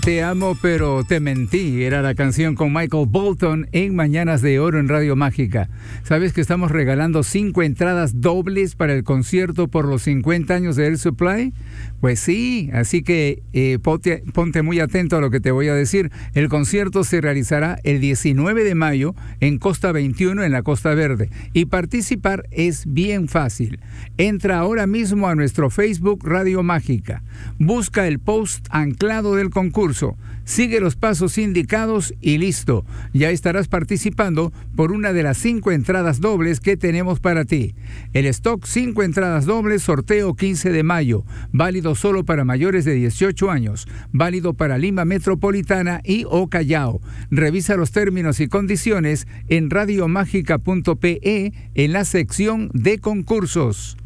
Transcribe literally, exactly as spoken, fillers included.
Te amo pero te mentí, era la canción con Michael Bolton en Mañanas de Oro en Radio Mágica. ¿Sabes que estamos regalando cinco entradas dobles para el concierto por los cincuenta años de Air Supply? Pues sí, así que eh, ponte, ponte muy atento a lo que te voy a decir. El concierto se realizará el diecinueve de mayo en Costa veintiuno en la Costa Verde y participar es bien fácil. Entra ahora mismo a nuestro Facebook Radio Mágica, busca el post anclado del concurso, sigue los pasos indicados y listo, ya estarás participando por una de las cinco entradas dobles que tenemos para ti. El stock cinco entradas dobles, sorteo quince de mayo, válido solo para mayores de dieciocho años, válido para Lima Metropolitana y o Callao. Revisa los términos y condiciones en radiomágica punto pe en la sección de concursos.